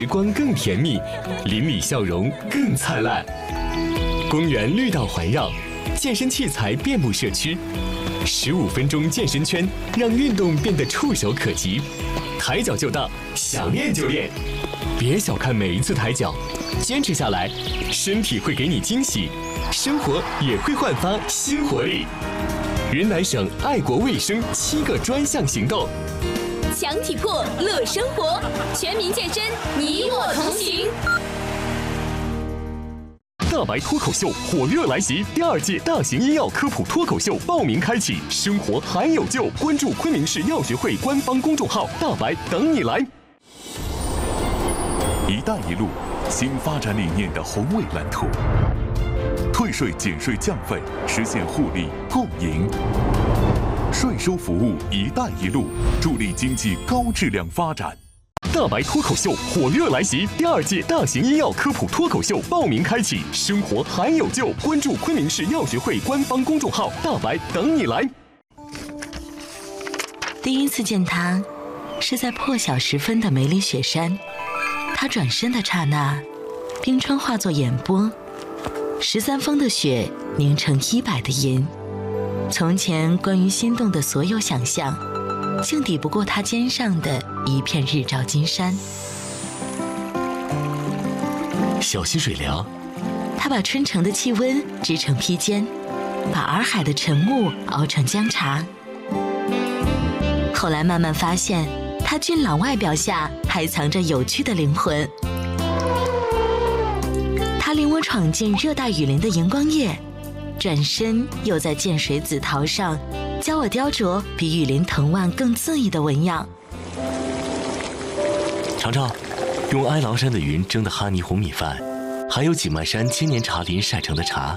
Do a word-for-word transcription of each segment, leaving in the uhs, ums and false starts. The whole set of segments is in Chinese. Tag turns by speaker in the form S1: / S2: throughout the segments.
S1: 时光更甜蜜，邻里笑容更灿烂。公园绿道环绕，健身器材遍布社区。十五分钟健身圈，让运动变得触手可及。抬脚就到，想练就练。别小看每一次抬脚，坚持下来，身体会给你惊喜，生活也会焕发新活力。云南省爱国卫生七个专项行动。
S2: 强体魄乐生活，全民健身，你我同行。
S1: 大白脱口秀火热来袭，第二届大型医药科普脱口秀报名开启，生活还有救！关注昆明市药学会官方公众号“大白”，等你来。
S3: 一带一路新发展理念的宏伟蓝图，退税减税降费，实现互利共赢。税收服务“一带一路”，助力经济高质量发展。
S1: 大白脱口秀火热来袭，第二届大型医药科普脱口秀报名开启，生活还有救！关注昆明市药学会官方公众号“大白”，等你来。
S4: 第一次见他，是在破晓时分的梅里雪山。他转身的刹那，冰川化作眼波，十三峰的雪凝成一百的银。从前关于心动的所有想象，竟抵不过他肩上的一片日照金山。
S1: 小溪水凉，
S4: 他把春城的气温织成披肩，把洱海的晨雾熬成姜茶。后来慢慢发现，他俊朗外表下还藏着有趣的灵魂。他领我闯进热带雨林的荧光夜，转身又在涧水紫桃上教我雕琢比雨林藤蔓更恣意的纹样。
S1: 尝尝用哀牢山的云蒸的哈尼红米饭，还有景迈山千年茶林晒成的茶。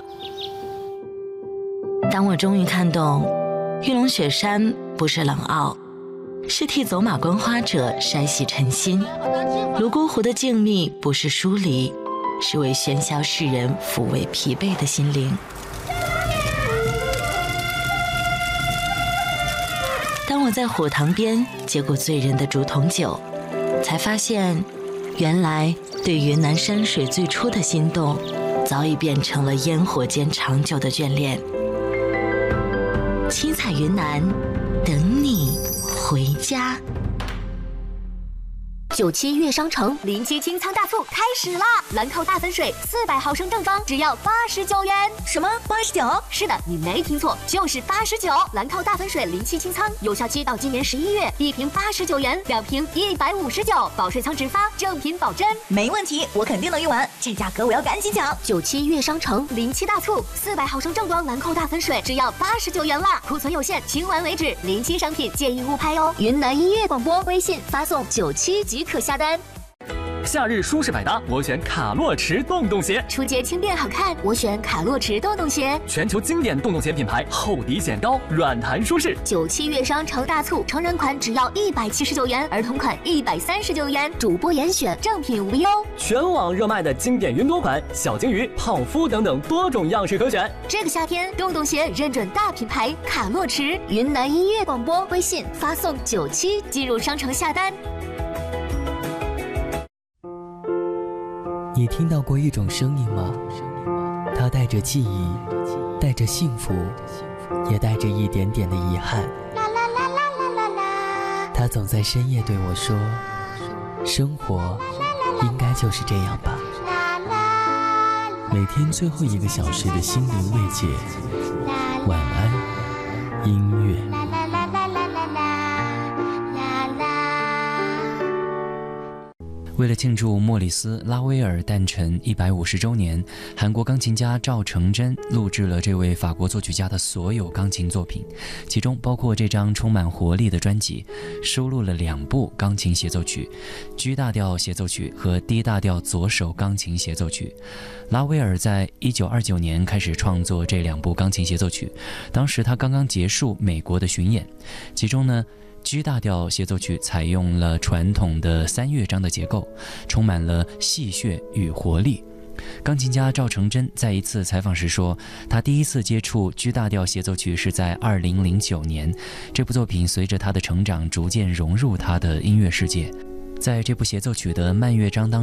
S4: 当我终于看懂，玉龙雪山不是冷傲，是替走马观花者筛洗尘心；泸沽湖的静谧不是疏离，是为喧嚣世人抚慰疲惫的心灵。当我在火塘边接过醉人的竹筒酒，才发现，原来对云南山水最初的心动，早已变成了烟火间长久的眷恋。七彩云南，等你回家。
S2: 九七月商城临期清仓大促开始啦！兰蔻大粉水四百毫升正装只要八十九元。
S5: 什么？八十九？
S2: 是的，你没听错，就是八十九。兰蔻大粉水临期清仓，有效期到今年十一月，一瓶八十九元，两瓶一百五十九，保税仓直发，正品保真。
S5: 没问题，我肯定能用完，这价格我要赶紧抢。
S2: 九七月商城临期大促，四百毫升正装兰蔻大粉水只要八十九元啦，库存有限，清完为止。临期商品建议勿拍哦。云南音乐广播微信发送九七即可下单。
S6: 夏日舒适百搭，我选卡洛驰洞洞鞋；
S2: 初阶轻便好看，我选卡洛驰洞洞鞋。
S6: 全球经典洞洞鞋品牌，厚底显高，软弹舒适。
S2: 九七月商城大促，成人款只要一百七十九元，儿童款一百三十九元，主播严选，正品无忧。
S6: 全网热卖的经典云朵款，小鲸鱼、胖夫等等多种样式可选。
S2: 这个夏天，洞洞鞋认准大品牌卡洛驰。云南音乐广播微信发送九七进入商城下单。
S7: 你听到过一种声音吗？它带着记忆，带着幸福，也带着一点点的遗憾。它总在深夜对我说，生活应该就是这样吧。每天最后一个小时的心灵慰藉，晚安音乐。
S8: 为了庆祝莫里斯·拉威尔诞辰一百五十周年，韩国钢琴家赵成真录制了这位法国作曲家的所有钢琴作品，其中包括这张充满活力的专辑，收录了两部钢琴协奏曲，G 大调协奏曲和 D 大调左手钢琴协奏曲。拉威尔在一九二九年开始创作这两部钢琴协奏曲，当时他刚刚结束美国的巡演，其中呢G 大调协奏曲采用了传统的三乐章的结构，充满了戏谑与活力。钢琴家赵成真在一次采访时说，他第一次接触 G 大调协奏曲是在二零零九年，这部作品随着他的成长逐渐融入他的音乐世界。 在这部协奏曲的慢乐章当